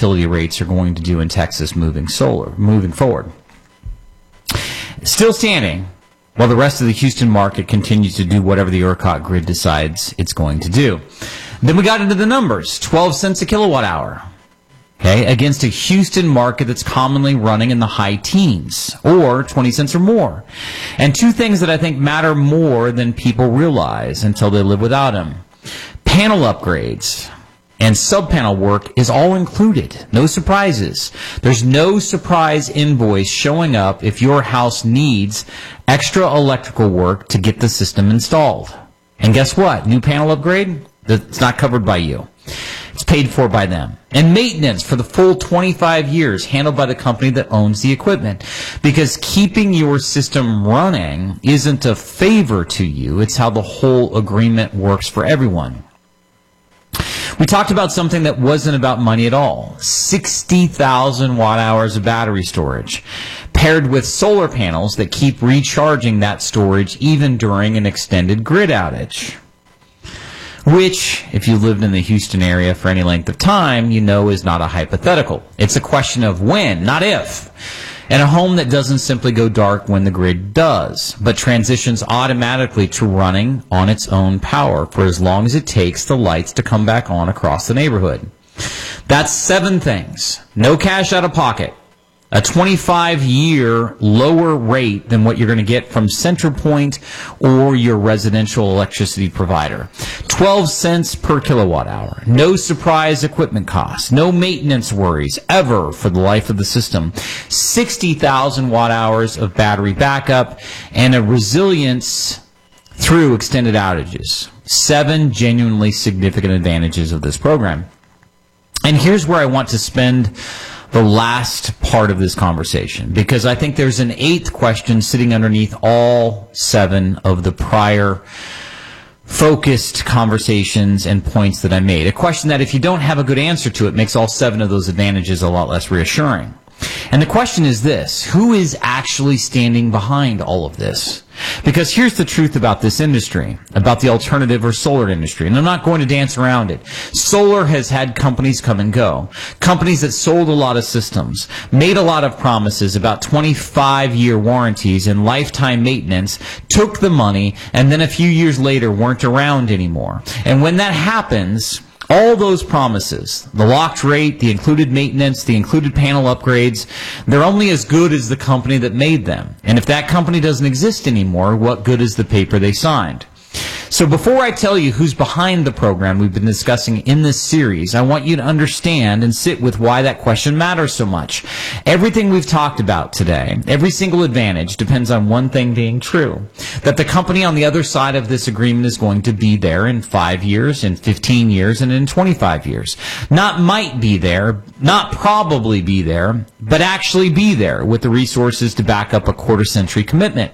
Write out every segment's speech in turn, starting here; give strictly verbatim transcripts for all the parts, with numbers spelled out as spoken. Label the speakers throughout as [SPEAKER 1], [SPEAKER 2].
[SPEAKER 1] utility rates are going to do in Texas moving solar, moving forward. Still standing, while the rest of the Houston market continues to do whatever the ERCOT grid decides it's going to do. Then we got into the numbers, twelve cents a kilowatt hour. Okay, against a Houston market that's commonly running in the high teens, or twenty cents or more. And two things that I think matter more than people realize until they live without them. Panel upgrades and sub-panel work is all included. No surprises. There's no surprise invoice showing up if your house needs extra electrical work to get the system installed. And guess what? New panel upgrade? It's not covered by you. It's paid for by them. And maintenance for the full twenty-five years handled by the company that owns the equipment. Because keeping your system running isn't a favor to you. It's how the whole agreement works for everyone. We talked about something that wasn't about money at all. sixty thousand watt hours of battery storage paired with solar panels that keep recharging that storage even during an extended grid outage. Which, if you lived in the Houston area for any length of time, you know is not a hypothetical. It's a question of when, not if. And a home that doesn't simply go dark when the grid does, but transitions automatically to running on its own power for as long as it takes the lights to come back on across the neighborhood. That's seven things. No cash out of pocket. A twenty-five year lower rate than what you're going to get from CenterPoint or your residential electricity provider. twelve cents per kilowatt hour. No surprise equipment costs. No maintenance worries ever for the life of the system. sixty thousand watt hours of battery backup and a resilience through extended outages. Seven genuinely significant advantages of this program. And here's where I want to spend the last part of this conversation, because I think there's an eighth question sitting underneath all seven of the prior focused conversations and points that I made. A question that if you don't have a good answer to it makes all seven of those advantages a lot less reassuring. And the question is this: who is actually standing behind all of this? Because here's the truth about this industry, about the alternative or solar industry, and I'm not going to dance around it. Solar has had companies come and go. Companies that sold a lot of systems, made a lot of promises about twenty-five year warranties and lifetime maintenance, took the money, and then a few years later weren't around anymore. And when that happens, all those promises, the locked rate, the included maintenance, the included panel upgrades, they're only as good as the company that made them. And if that company doesn't exist anymore, what good is the paper they signed? So before I tell you who's behind the program we've been discussing in this series, I want you to understand and sit with why that question matters so much. Everything we've talked about today, every single advantage depends on one thing being true: that the company on the other side of this agreement is going to be there in five years, in fifteen years, and in twenty-five years. Not might be there, not probably be there, but actually be there with the resources to back up a quarter century commitment.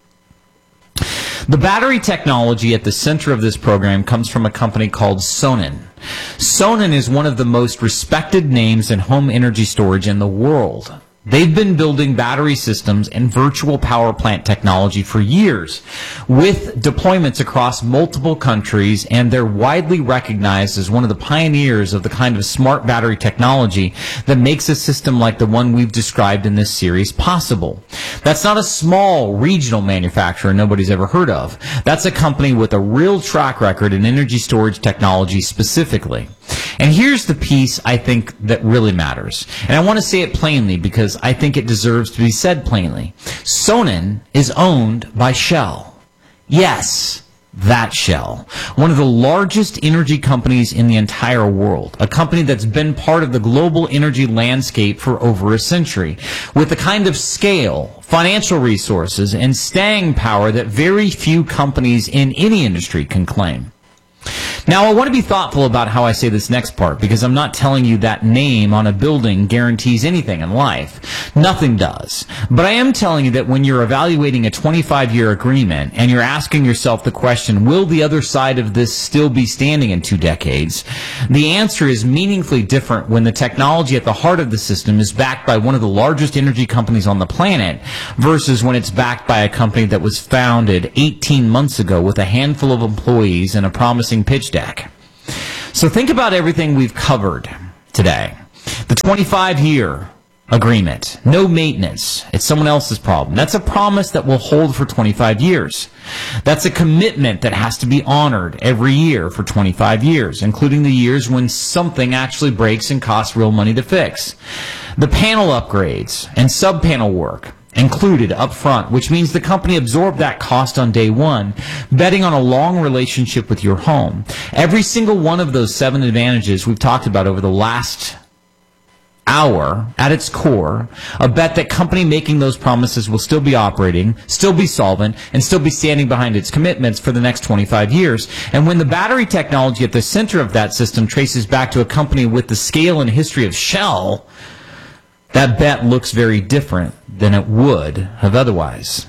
[SPEAKER 1] The battery technology at the center of this program comes from a company called Sonnen. Sonnen is one of the most respected names in home energy storage in the world. They've been building battery systems and virtual power plant technology for years, with deployments across multiple countries, and they're widely recognized as one of the pioneers of the kind of smart battery technology that makes a system like the one we've described in this series possible. That's not a small regional manufacturer nobody's ever heard of. That's a company with a real track record in energy storage technology specifically. And here's the piece I think that really matters. And I want to say it plainly because I think it deserves to be said plainly. Sonnen is owned by Shell. Yes, that Shell. One of the largest energy companies in the entire world. A company that's been part of the global energy landscape for over a century. With the kind of scale, financial resources, and staying power that very few companies in any industry can claim. Now, I want to be thoughtful about how I say this next part, because I'm not telling you that name on a building guarantees anything in life. Nothing does. But I am telling you that when you're evaluating a twenty-five year agreement and you're asking yourself the question, will the other side of this still be standing in two decades? The answer is meaningfully different when the technology at the heart of the system is backed by one of the largest energy companies on the planet versus when it's backed by a company that was founded eighteen months ago with a handful of employees and a promising pitch deck. So think about everything we've covered today. The twenty-five year agreement, no maintenance. It's someone else's problem. That's a promise that will hold for twenty-five years. That's a commitment that has to be honored every year for twenty-five years, including the years when something actually breaks and costs real money to fix. The panel upgrades and sub-panel work included up front, which means the company absorbed that cost on day one, betting on a long relationship with your home. Every single one of those seven advantages we've talked about over the last hour, at its core, a bet that company making those promises will still be operating, still be solvent, and still be standing behind its commitments for the next twenty-five years. And when the battery technology at the center of that system traces back to a company with the scale and history of Shell, that bet looks very different than it would have otherwise.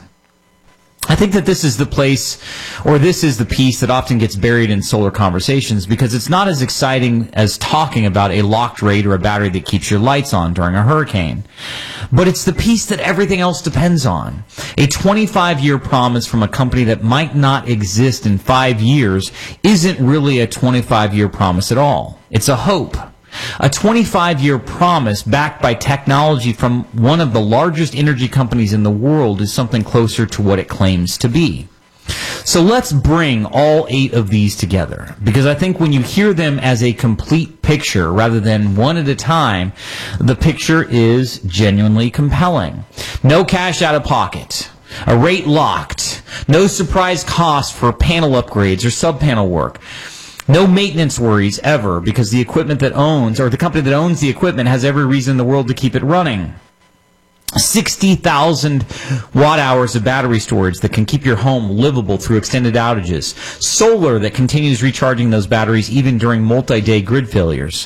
[SPEAKER 1] I think that this is the place, or this is the piece that often gets buried in solar conversations because it's not as exciting as talking about a locked rate or a battery that keeps your lights on during a hurricane. But it's the piece that everything else depends on. A twenty-five year promise from a company that might not exist in five years isn't really a twenty-five year promise at all. It's a hope. A twenty-five year promise backed by technology from one of the largest energy companies in the world is something closer to what it claims to be. So let's bring all eight of these together, because I think when you hear them as a complete picture rather than one at a time, the picture is genuinely compelling. No cash out of pocket. A rate locked. No surprise cost for panel upgrades or sub-panel work. No maintenance worries ever, because the equipment that owns, or the company that owns the equipment, has every reason in the world to keep it running. sixty thousand watt hours of battery storage that can keep your home livable through extended outages. Solar that continues recharging those batteries even during multi-day grid failures.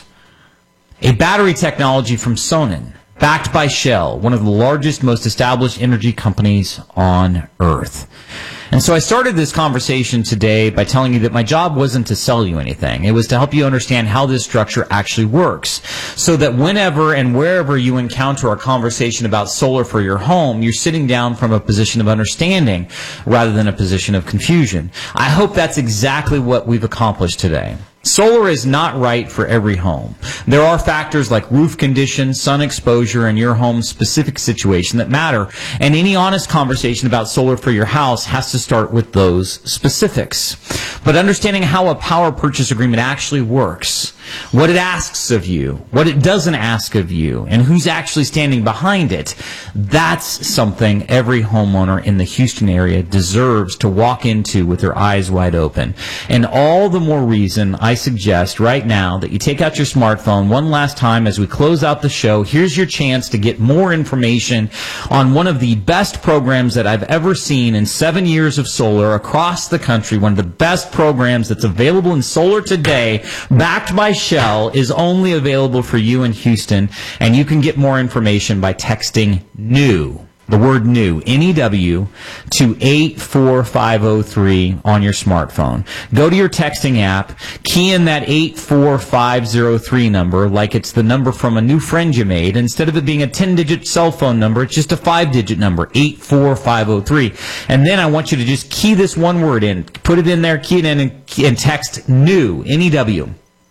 [SPEAKER 1] A battery technology from Sonnen, backed by Shell, one of the largest, most established energy companies on Earth. And so I started this conversation today by telling you that my job wasn't to sell you anything. It was to help you understand how this structure actually works, so that whenever and wherever you encounter a conversation about solar for your home, you're sitting down from a position of understanding rather than a position of confusion. I hope that's exactly what we've accomplished today. Solar is not right for every home. There are factors like roof condition, sun exposure, and your home's specific situation that matter, and any honest conversation about solar for your house has to start with those specifics. But understanding how a power purchase agreement actually works, what it asks of you, what it doesn't ask of you, and who's actually standing behind it, that's something every homeowner in the Houston area deserves to walk into with their eyes wide open. And all the more reason I suggest right now that you take out your smartphone one last time as we close out the show. Here's your chance to get more information on one of the best programs that I've ever seen in seven years of solar across the country. One of the best programs that's available in solar today, backed by Shell, is only available for you in Houston, and you can get more information by texting NEW. The word new, N E W, to eight four five zero three on your smartphone. Go to your texting app, key in that eight four five zero three number like it's the number from a new friend you made. Instead of it being a ten-digit cell phone number, it's just a five-digit number, eight four five zero three. And then I want you to just key this one word in, put it in there, key it in, and, and text NEW, N E W.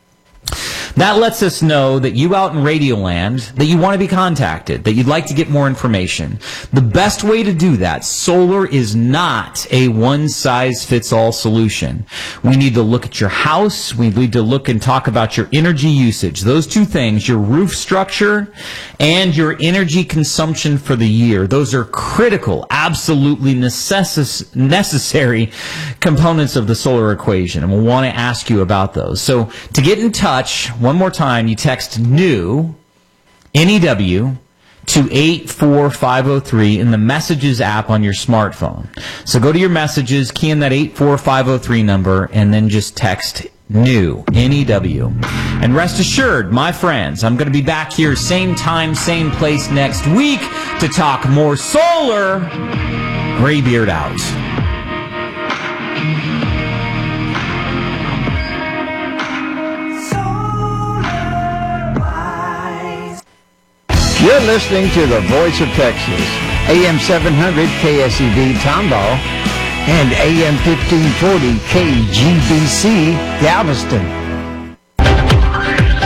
[SPEAKER 1] That lets us know that you out in Radioland, that you want to be contacted, that you'd like to get more information. The best way to do that, solar is not a one-size-fits-all solution. We need to look at your house. We need to look and talk about your energy usage. Those two things, your roof structure and your energy consumption for the year, those are critical, absolutely necess- necessary components of the solar equation. And we'll want to ask you about those. So to get in touch, one more time, you text NEW, N E W, to eight four five zero three in the Messages app on your smartphone. So go to your Messages, key in that eight four five zero three number, and then just text NEW, N E W. And rest assured, my friends, I'm going to be back here same time, same place next week to talk more solar. Graybeard out.
[SPEAKER 2] You're listening to the Voice of Texas, A M seven hundred K S E V Tomball and A M fifteen forty K G B C Galveston.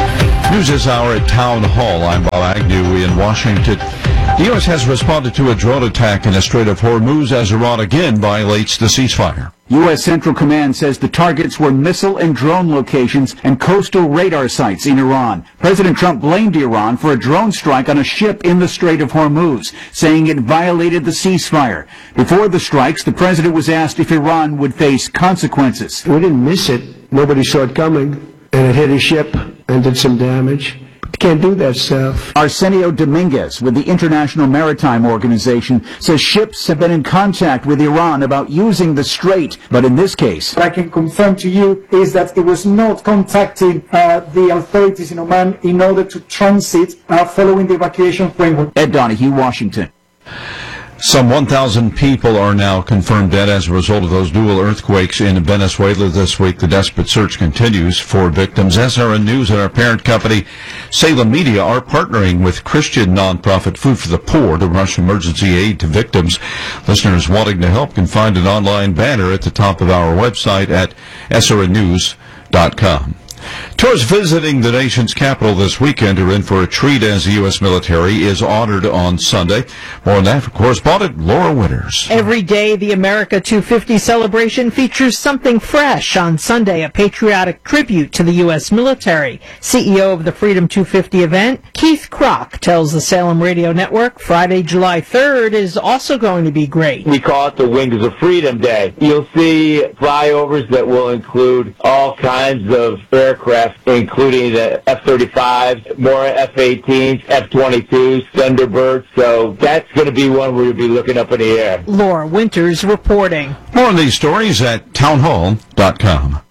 [SPEAKER 3] News this hour at Town Hall. I'm Bob Agnew in Washington. The U S has responded to a drone attack in the Strait of Hormuz as Iran again violates the ceasefire.
[SPEAKER 4] U S Central Command says the targets were missile and drone locations and coastal radar sites in Iran. President Trump blamed Iran for a drone strike on a ship in the Strait of Hormuz, saying it violated the ceasefire. Before the strikes, the president was asked if Iran would face consequences.
[SPEAKER 5] We didn't miss it. Nobody saw it coming, and it hit a ship and did some damage. You can't do that stuff.
[SPEAKER 4] Arsenio Dominguez with the International Maritime Organization says ships have been in contact with Iran about using the strait, but in this case,
[SPEAKER 6] what I can confirm to you is that it was not contacting uh, the authorities in Oman in order to transit uh, following the evacuation framework.
[SPEAKER 4] Ed Donahue, Washington.
[SPEAKER 3] Some one thousand people are now confirmed dead as a result of those dual earthquakes in Venezuela this week. The desperate search continues for victims. S R N News and our parent company, Salem Media, are partnering with Christian nonprofit Food for the Poor to rush emergency aid to victims. Listeners wanting to help can find an online banner at the top of our website at S R N news dot com. Tourists visiting the nation's capital this weekend are in for a treat as the U S military is honored on Sunday. More on that, of course, correspondent Laura Winters.
[SPEAKER 7] Every day, the America two fifty celebration features something fresh. On Sunday, a patriotic tribute to the U S military. C E O of the Freedom two fifty event, Keith Kroc, tells the Salem Radio Network Friday, July third is also going to be great.
[SPEAKER 8] We call it the Wings of Freedom Day. You'll see flyovers that will include all kinds of aircraft, including the F thirty-fives, more F eighteens, F twenty-twos, Thunderbirds. So that's going to be one where you'll be looking up in the air.
[SPEAKER 7] Laura Winters reporting.
[SPEAKER 3] More on these stories at town hall dot com.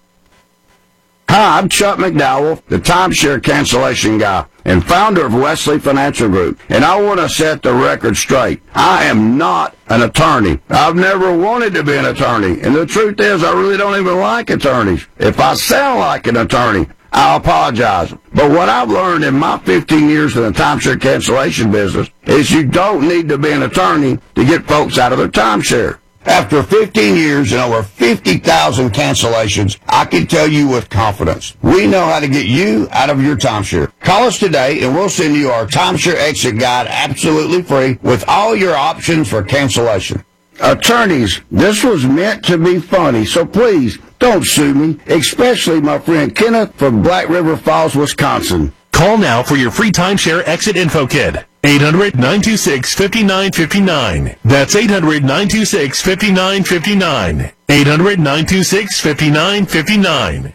[SPEAKER 9] Hi, I'm Chuck McDowell, the timeshare cancellation guy and founder of Wesley Financial Group, and I want to set the record straight. I am not an attorney. I've never wanted to be an attorney, and the truth is I really don't even like attorneys. If I sound like an attorney, I apologize. But what I've learned in my fifteen years in the timeshare cancellation business is you don't need to be an attorney to get folks out of their timeshare. After fifteen years and over fifty thousand cancellations, I can tell you with confidence, we know how to get you out of your timeshare. Call us today and we'll send you our timeshare exit guide absolutely free with all your options for cancellation. Attorneys, this was meant to be funny, so please don't sue me, especially my friend Kenneth from Black River Falls, Wisconsin.
[SPEAKER 10] Call now for your free timeshare exit info kit. eight hundred, nine two six, five nine five nine. That's eight hundred, nine two six, five nine five nine. eight hundred, nine two six, five nine five nine.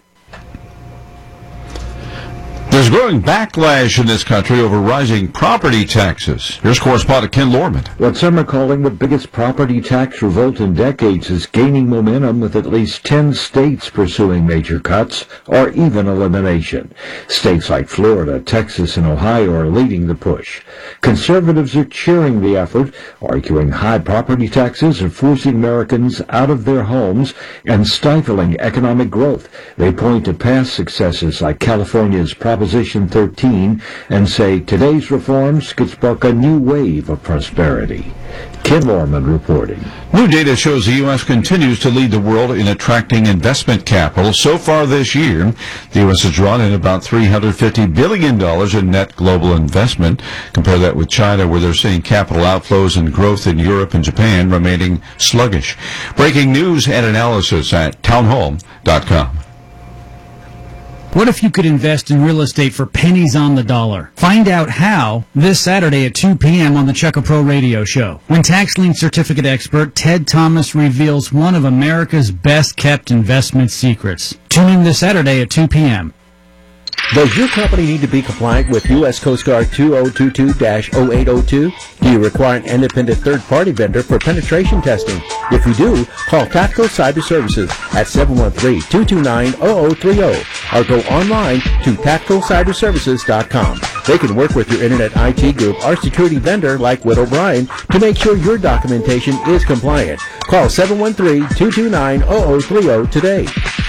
[SPEAKER 3] There's growing backlash in this country over rising property taxes. Here's correspondent Ken Lorman.
[SPEAKER 11] What some are calling the biggest property tax revolt in decades is gaining momentum, with at least ten states pursuing major cuts or even elimination. States like Florida, Texas, and Ohio are leading the push. Conservatives are cheering the effort, arguing high property taxes are forcing Americans out of their homes and stifling economic growth. They point to past successes like California's Proposition thirteen and say today's reforms could spark a new wave of prosperity. Ken Lorman reporting.
[SPEAKER 3] New data shows the U S continues to lead the world in attracting investment capital. So far this year, the U S has drawn in about three hundred fifty billion dollars in net global investment. Compare that with China, where they're seeing capital outflows and growth in Europe and Japan remaining sluggish. Breaking news and analysis at town hall dot com.
[SPEAKER 12] What if you could invest in real estate for pennies on the dollar? Find out how this Saturday at two p.m. on the Checka Pro Radio Show, when tax lien certificate expert Ted Thomas reveals one of America's best-kept investment secrets. Tune in this Saturday at two p.m.
[SPEAKER 13] Does your company need to be compliant with U S Coast Guard two thousand twenty-two dash oh eight oh two? Do you require an independent third-party vendor for penetration testing? If you do, call Tactical Cyber Services at seven one three, two two nine, zero zero three zero or go online to tactical cyber services dot com. They can work with your Internet I T group or security vendor like Witt O'Brien to make sure your documentation is compliant. Call seven one three, two two nine, zero zero three zero today.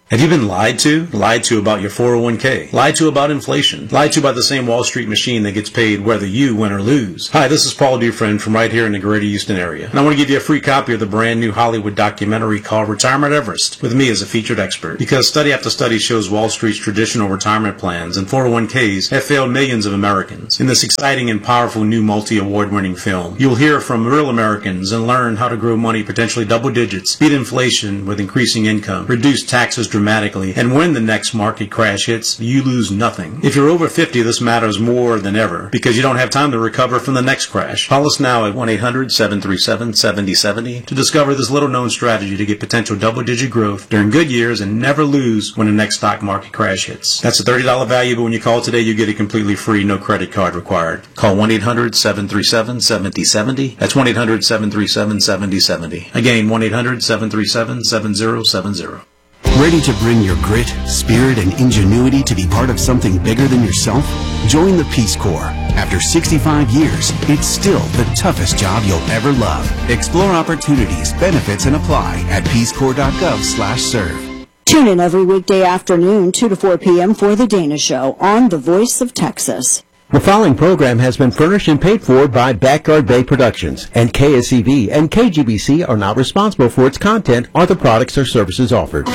[SPEAKER 14] Have you been lied to? Lied to about your four oh one k? Lied to about inflation? Lied to about the same Wall Street machine that gets paid whether you win or lose? Hi, this is Paul Dufresne from right here in the greater Houston area. And I want to give you a free copy of the brand new Hollywood documentary called Retirement Everest, with me as a featured expert. Because study after study shows Wall Street's traditional retirement plans and four oh one k's have failed millions of Americans. In this exciting and powerful new multi-award winning film, you'll hear from real Americans and learn how to grow money potentially double digits, beat inflation with increasing income, reduce taxes dramatically, and when the next market crash hits, you lose nothing. If you're over fifty, this matters more than ever because you don't have time to recover from the next crash. Call us now at one eight hundred seven three seven seven oh seven oh to discover this little-known strategy to get potential double-digit growth during good years and never lose when the next stock market crash hits. That's a thirty dollars value, but when you call today, you get it completely free, no credit card required. Call one eight hundred seven three seven seven oh seven oh. That's one eight hundred seven three seven seven oh seven oh. Again, one eight hundred seven three seven seven oh seven oh.
[SPEAKER 15] Ready to bring your grit, spirit, and ingenuity to be part of something bigger than yourself? Join the Peace Corps. After sixty-five years, it's still the toughest job you'll ever love. Explore opportunities, benefits, and apply at peacecorps.gov slash serve.
[SPEAKER 16] Tune in every weekday afternoon, two to four p.m. for The Dana Show on The Voice of Texas.
[SPEAKER 13] The following program has been furnished and paid for by Backyard Bay Productions, and K S E V and K G B C are not responsible for its content or the products or services offered.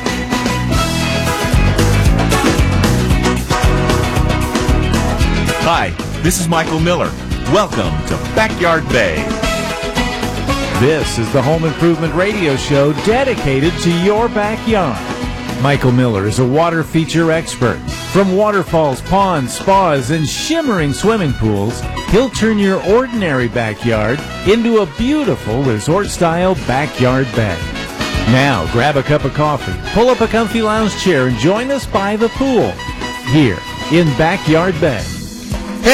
[SPEAKER 17] Hi, this is Michael Miller. Welcome to Backyard Bay.
[SPEAKER 18] This is the home improvement radio show dedicated to your backyard. Michael Miller is a water feature expert. From waterfalls, ponds, spas, and shimmering swimming pools, he'll turn your ordinary backyard into a beautiful resort-style backyard bay. Now, grab a cup of coffee, pull up a comfy lounge chair, and join us by the pool here in Backyard Bay.